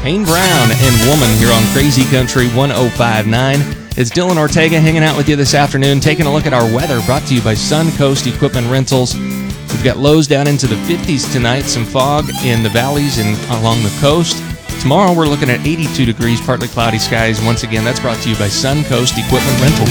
Kane Brown and Woman here on Crazy Country 105.9. It's Dylan Ortega hanging out with you this afternoon, taking a look at our weather, brought to you by Suncoast Equipment Rentals. We've got lows down into the 50s tonight, some fog in the valleys and along the coast. Tomorrow we're looking at 82 degrees, partly cloudy skies. Once again, that's brought to you by Suncoast Equipment Rentals.